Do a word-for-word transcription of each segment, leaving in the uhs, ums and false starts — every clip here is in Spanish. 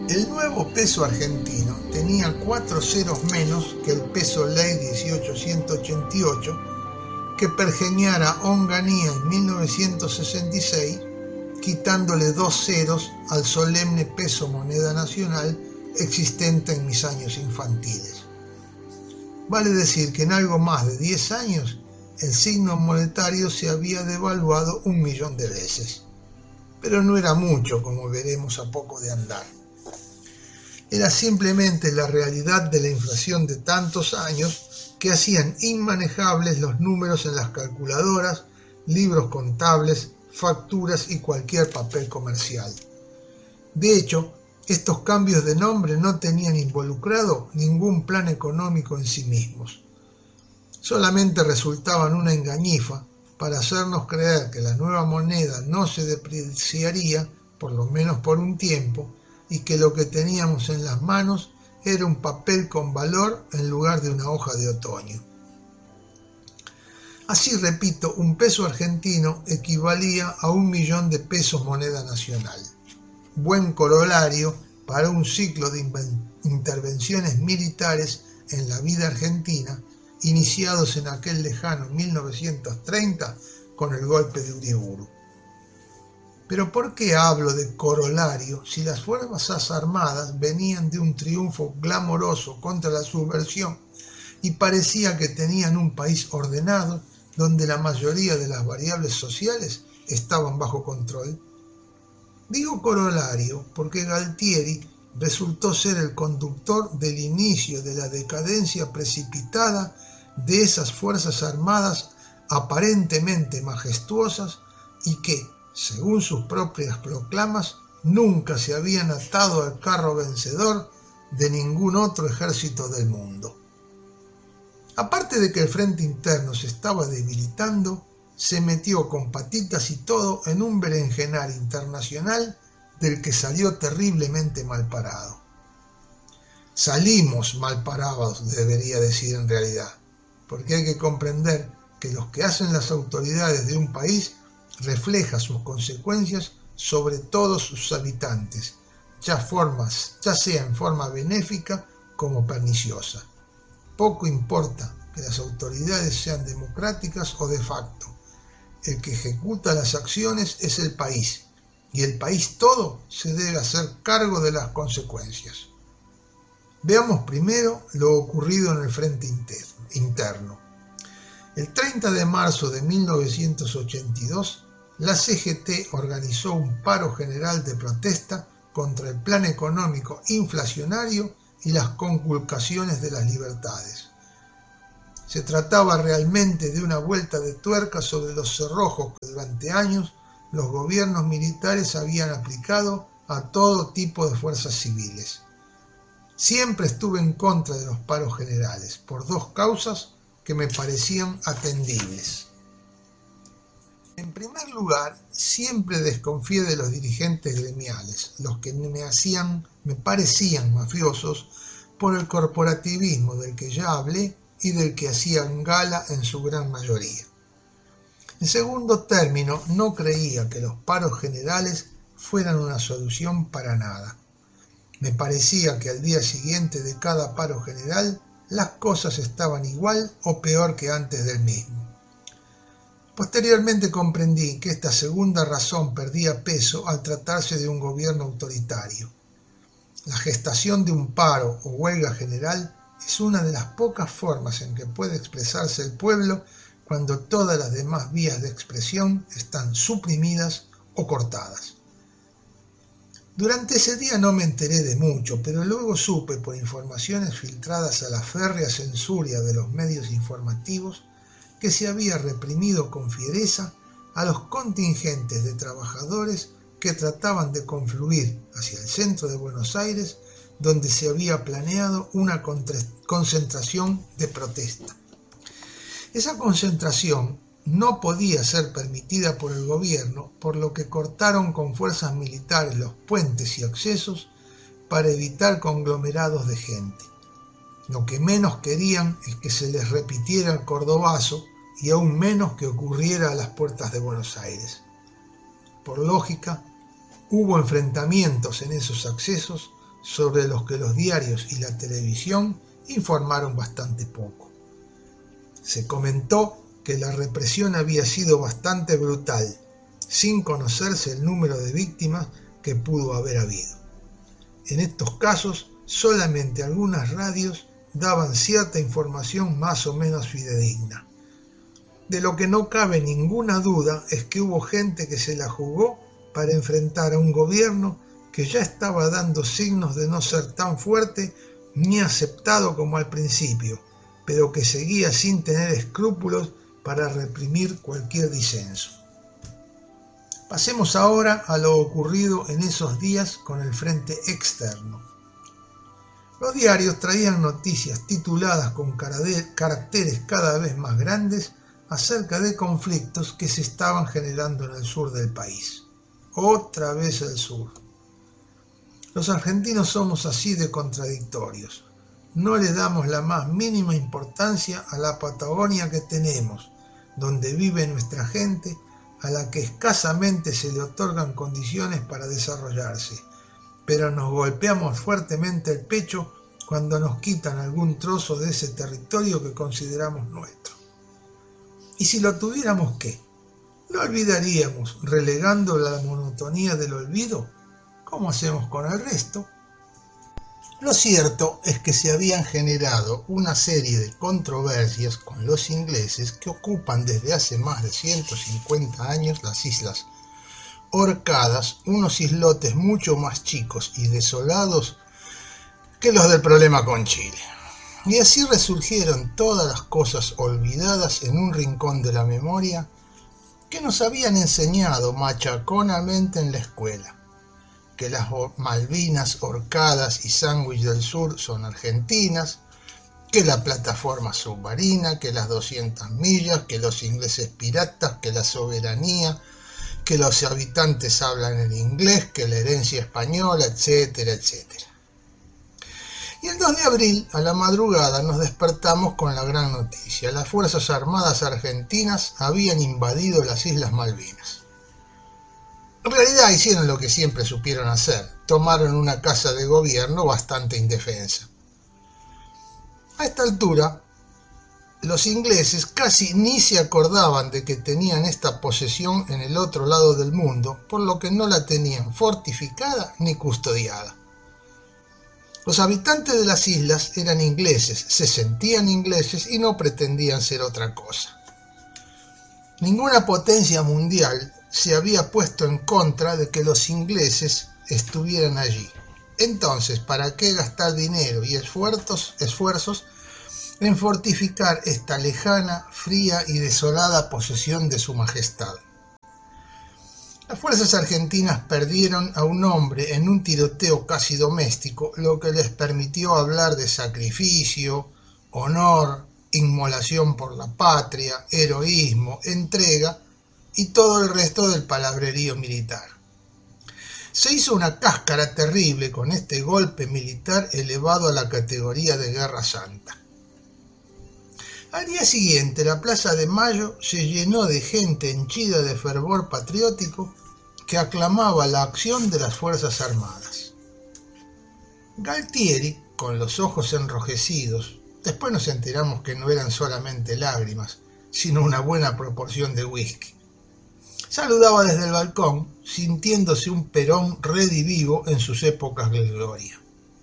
El nuevo peso argentino tenía cuatro ceros menos que el peso ley dieciocho ciento ochenta y ocho que pergeñara Onganía en mil novecientos sesenta y seis, quitándole dos ceros al solemne peso moneda nacional existente en mis años infantiles. Vale decir que en algo más de diez años el signo monetario se había devaluado un millón de veces, pero no era mucho, como veremos a poco de andar. Era simplemente la realidad de la inflación de tantos años que hacían inmanejables los números en las calculadoras, libros contables, facturas y cualquier papel comercial. De hecho, estos cambios de nombre no tenían involucrado ningún plan económico en sí mismos. Solamente resultaban una engañifa para hacernos creer que la nueva moneda no se depreciaría, por lo menos por un tiempo, y que lo que teníamos en las manos era un papel con valor en lugar de una hoja de otoño. Así, repito, un peso argentino equivalía a un millón de pesos moneda nacional. Buen corolario para un ciclo de intervenciones militares en la vida argentina, iniciados en aquel lejano mil novecientos treinta con el golpe de Uriburu. Pero ¿por qué hablo de corolario si las Fuerzas Armadas venían de un triunfo glamoroso contra la subversión y parecía que tenían un país ordenado donde la mayoría de las variables sociales estaban bajo control? Digo corolario porque Galtieri resultó ser el conductor del inicio de la decadencia precipitada de esas Fuerzas Armadas aparentemente majestuosas y que, según sus propias proclamas, nunca se habían atado al carro vencedor de ningún otro ejército del mundo. Aparte de que el frente interno se estaba debilitando, se metió con patitas y todo en un berenjenal internacional del que salió terriblemente mal parado. Salimos mal parados, debería decir en realidad, porque hay que comprender que lo que hacen las autoridades de un país refleja sus consecuencias sobre todos sus habitantes, ya, formas, ya sea en forma benéfica como perniciosa. Poco importa que las autoridades sean democráticas o de facto. El que ejecuta las acciones es el país, y el país todo se debe hacer cargo de las consecuencias. Veamos primero lo ocurrido en el frente interno. El treinta de marzo de mil novecientos ochenta y dos, la C G T organizó un paro general de protesta contra el plan económico inflacionario y las conculcaciones de las libertades. Se trataba realmente de una vuelta de tuerca sobre los cerrojos que durante años los gobiernos militares habían aplicado a todo tipo de fuerzas civiles. Siempre estuve en contra de los paros generales, por dos causas que me parecían atendibles. En primer lugar, siempre desconfié de los dirigentes gremiales, los que me hacían, me parecían mafiosos por el corporativismo del que ya hablé y del que hacían gala en su gran mayoría. En segundo término, no creía que los paros generales fueran una solución para nada. Me parecía que al día siguiente de cada paro general las cosas estaban igual o peor que antes del mismo. Posteriormente comprendí que esta segunda razón perdía peso al tratarse de un gobierno autoritario. La gestación de un paro o huelga general es una de las pocas formas en que puede expresarse el pueblo cuando todas las demás vías de expresión están suprimidas o cortadas. Durante ese día no me enteré de mucho, pero luego supe por informaciones filtradas a la férrea censura de los medios informativos que se había reprimido con fiereza a los contingentes de trabajadores que trataban de confluir hacia el centro de Buenos Aires, donde se había planeado una concentración de protesta. Esa concentración no podía ser permitida por el gobierno, por lo que cortaron con fuerzas militares los puentes y accesos para evitar conglomerados de gente. Lo que menos querían es que se les repitiera el cordobazo y aún menos que ocurriera a las puertas de Buenos Aires. Por lógica, hubo enfrentamientos en esos accesos sobre los que los diarios y la televisión informaron bastante poco. Se comentó que la represión había sido bastante brutal, sin conocerse el número de víctimas que pudo haber habido. En estos casos, solamente algunas radios daban cierta información más o menos fidedigna. De lo que no cabe ninguna duda es que hubo gente que se la jugó para enfrentar a un gobierno que ya estaba dando signos de no ser tan fuerte ni aceptado como al principio, pero que seguía sin tener escrúpulos para reprimir cualquier disenso. Pasemos ahora a lo ocurrido en esos días con el frente externo. Los diarios traían noticias tituladas con caracteres cada vez más grandes acerca de conflictos que se estaban generando en el sur del país. Otra vez el sur. Los argentinos somos así de contradictorios. No le damos la más mínima importancia a la Patagonia que tenemos, donde vive nuestra gente, a la que escasamente se le otorgan condiciones para desarrollarse, pero nos golpeamos fuertemente el pecho cuando nos quitan algún trozo de ese territorio que consideramos nuestro. Y si lo tuviéramos, ¿qué? ¿Lo olvidaríamos relegando la monotonía del olvido? ¿Cómo hacemos con el resto? Lo cierto es que se habían generado una serie de controversias con los ingleses que ocupan desde hace más de ciento cincuenta años las Islas Orcadas, unos islotes mucho más chicos y desolados que los del problema con Chile. Y así resurgieron todas las cosas olvidadas en un rincón de la memoria que nos habían enseñado machaconamente en la escuela. Que las Malvinas, Orcadas y Sandwich del Sur son argentinas, que la plataforma submarina, que las doscientas millas, que los ingleses piratas, que la soberanía, que los habitantes hablan en inglés, que la herencia española, etcétera, etcétera. Y el dos de abril, a la madrugada, nos despertamos con la gran noticia. Las Fuerzas Armadas argentinas habían invadido las Islas Malvinas. En realidad hicieron lo que siempre supieron hacer, tomaron una casa de gobierno bastante indefensa. A esta altura, los ingleses casi ni se acordaban de que tenían esta posesión en el otro lado del mundo, por lo que no la tenían fortificada ni custodiada. Los habitantes de las islas eran ingleses, se sentían ingleses y no pretendían ser otra cosa. Ninguna potencia mundial se había puesto en contra de que los ingleses estuvieran allí. Entonces, ¿para qué gastar dinero y esfuerzos, esfuerzos en fortificar esta lejana, fría y desolada posesión de su majestad? Las fuerzas argentinas perdieron a un hombre en un tiroteo casi doméstico, lo que les permitió hablar de sacrificio, honor, inmolación por la patria, heroísmo, entrega y todo el resto del palabrerío militar. Se hizo una cáscara terrible con este golpe militar elevado a la categoría de Guerra Santa. Al día siguiente, la Plaza de Mayo se llenó de gente henchida de fervor patriótico que aclamaba la acción de las Fuerzas Armadas. Galtieri, con los ojos enrojecidos, después nos enteramos que no eran solamente lágrimas, sino una buena proporción de whisky, saludaba desde el balcón, sintiéndose un Perón redivivo en sus épocas de gloria.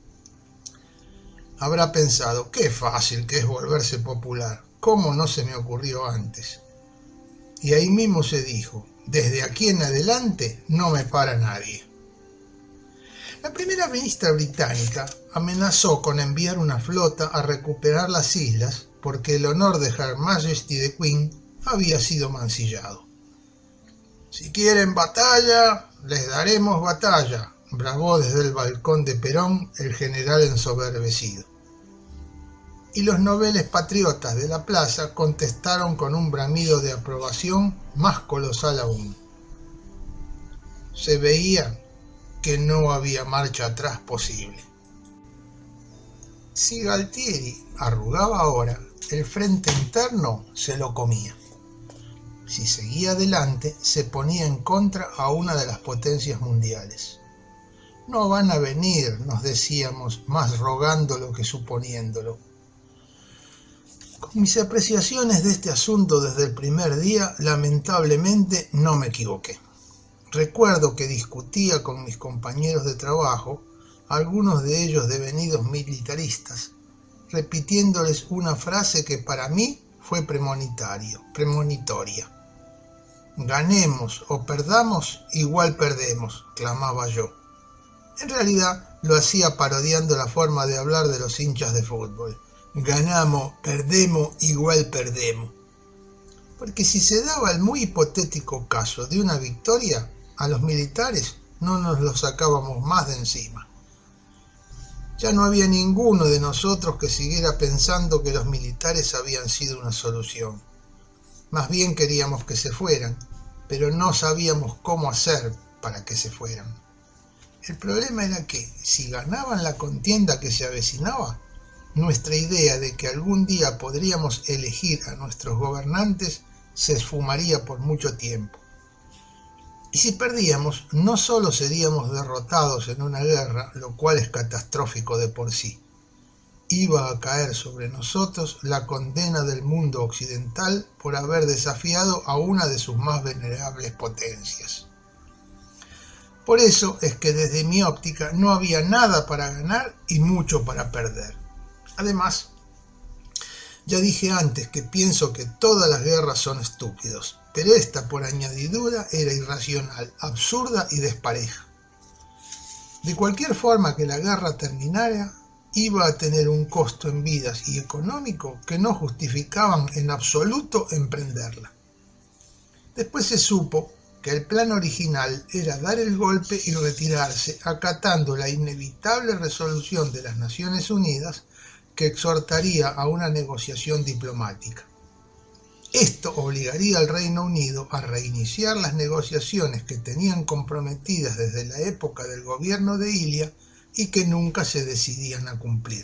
Habrá pensado, qué fácil que es volverse popular, ¿cómo no se me ocurrió antes? Y ahí mismo se dijo, desde aquí en adelante no me para nadie. La primera ministra británica amenazó con enviar una flota a recuperar las islas porque el honor de Her Majesty the Queen había sido mancillado. Si quieren batalla, les daremos batalla, bramó desde el balcón de Perón el general ensoberbecido. Y los noveles patriotas de la plaza contestaron con un bramido de aprobación más colosal aún. Se veía que no había marcha atrás posible. Si Galtieri arrugaba ahora, el frente interno se lo comía. Si seguía adelante, se ponía en contra a una de las potencias mundiales. No van a venir, nos decíamos, más rogándolo que suponiéndolo. Con mis apreciaciones de este asunto desde el primer día, lamentablemente no me equivoqué. Recuerdo que discutía con mis compañeros de trabajo, algunos de ellos devenidos militaristas, repitiéndoles una frase que para mí fue premonitorio, premonitoria. Ganemos o perdamos, igual perdemos, clamaba yo. En realidad lo hacía parodiando la forma de hablar de los hinchas de fútbol. Ganamos, perdemos, igual perdemos. Porque si se daba el muy hipotético caso de una victoria, a los militares no nos lo sacábamos más de encima. Ya no había ninguno de nosotros que siguiera pensando que los militares habían sido una solución. Más bien queríamos que se fueran, pero no sabíamos cómo hacer para que se fueran. El problema era que, si ganaban la contienda que se avecinaba, nuestra idea de que algún día podríamos elegir a nuestros gobernantes se esfumaría por mucho tiempo. Y si perdíamos, no solo seríamos derrotados en una guerra, lo cual es catastrófico de por sí, iba a caer sobre nosotros la condena del mundo occidental por haber desafiado a una de sus más venerables potencias. Por eso es que desde mi óptica no había nada para ganar y mucho para perder. Además, ya dije antes que pienso que todas las guerras son estúpidos, pero esta por añadidura era irracional, absurda y despareja. De cualquier forma que la guerra terminara, iba a tener un costo en vidas y económico que no justificaban en absoluto emprenderla. Después se supo que el plan original era dar el golpe y retirarse, acatando la inevitable resolución de las Naciones Unidas que exhortaría a una negociación diplomática. Esto obligaría al Reino Unido a reiniciar las negociaciones que tenían comprometidas desde la época del gobierno de Ilia y que nunca se decidían a cumplir.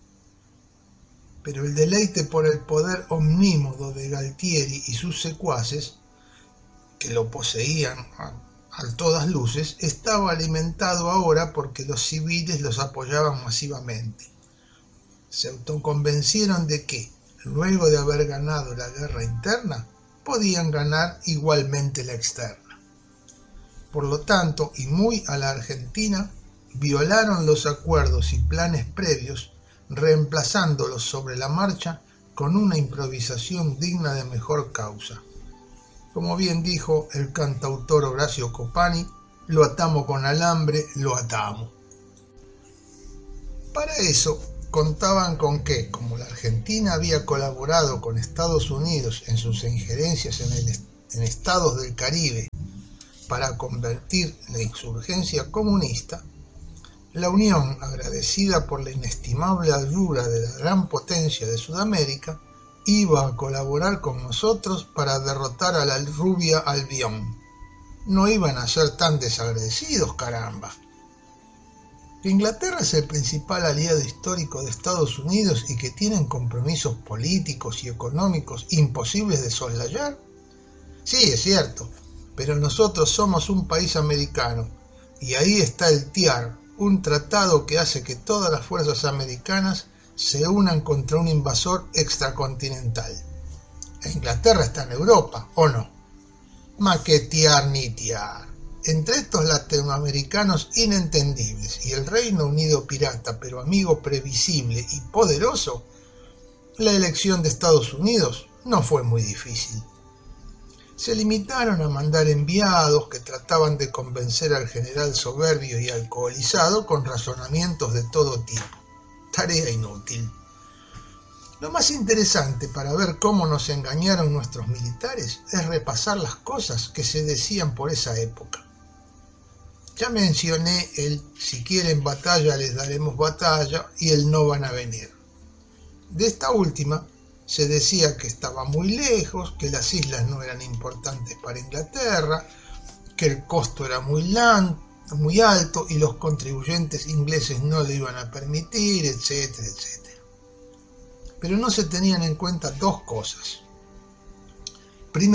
Pero el deleite por el poder omnímodo de Galtieri y sus secuaces, que lo poseían a, a todas luces, estaba alimentado ahora porque los civiles los apoyaban masivamente. Se autoconvencieron de que, luego de haber ganado la guerra interna, podían ganar igualmente la externa. Por lo tanto, y muy a la Argentina, violaron los acuerdos y planes previos, reemplazándolos sobre la marcha con una improvisación digna de mejor causa. Como bien dijo el cantautor Horacio Copani, lo atamos con alambre, lo atamos. Para eso, contaban con que, como la Argentina había colaborado con Estados Unidos en sus injerencias en, el, en estados del Caribe para convertir la insurgencia comunista, la Unión, agradecida por la inestimable ayuda de la gran potencia de Sudamérica, iba a colaborar con nosotros para derrotar a la rubia Albión. No iban a ser tan desagradecidos, caramba. Que Inglaterra es el principal aliado histórico de Estados Unidos y que tienen compromisos políticos y económicos imposibles de soslayar. Sí, es cierto, pero nosotros somos un país americano y ahí está el T I A R, un tratado que hace que todas las fuerzas americanas se unan contra un invasor extracontinental. E Inglaterra está en Europa, ¿o no? Más que T I A R ni T I A R. Entre estos latinoamericanos inentendibles y el Reino Unido pirata, pero amigo previsible y poderoso, la elección de Estados Unidos no fue muy difícil. Se limitaron a mandar enviados que trataban de convencer al general soberbio y alcoholizado con razonamientos de todo tipo. Tarea inútil. Lo más interesante para ver cómo nos engañaron nuestros militares es repasar las cosas que se decían por esa época. Ya mencioné el si quieren batalla les daremos batalla y el no van a venir. De esta última se decía que estaba muy lejos, que las islas no eran importantes para Inglaterra, que el costo era muy, lan, muy alto y los contribuyentes ingleses no lo iban a permitir, etcétera, etcétera. Pero no se tenían en cuenta dos cosas. Primero,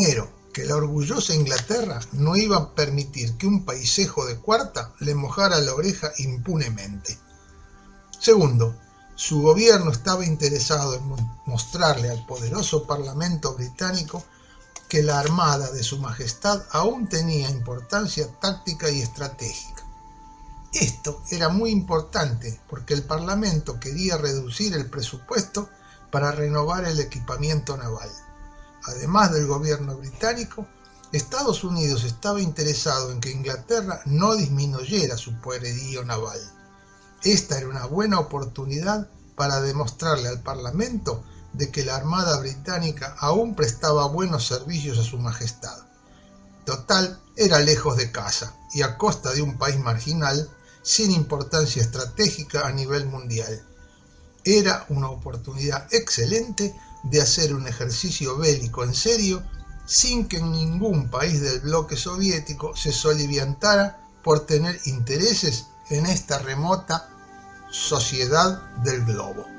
que la orgullosa Inglaterra no iba a permitir que un paisejo de cuarta le mojara la oreja impunemente. Segundo, su gobierno estaba interesado en mostrarle al poderoso Parlamento británico que la armada de su majestad aún tenía importancia táctica y estratégica. Esto era muy importante porque el Parlamento quería reducir el presupuesto para renovar el equipamiento naval. Además del gobierno británico, Estados Unidos estaba interesado en que Inglaterra no disminuyera su poderío naval. Esta era una buena oportunidad para demostrarle al Parlamento de que la Armada británica aún prestaba buenos servicios a su majestad. Total, era lejos de casa y a costa de un país marginal sin importancia estratégica a nivel mundial. Era una oportunidad excelente de hacer un ejercicio bélico en serio sin que ningún país del bloque soviético se soliviantara por tener intereses en esta remota sociedad del globo.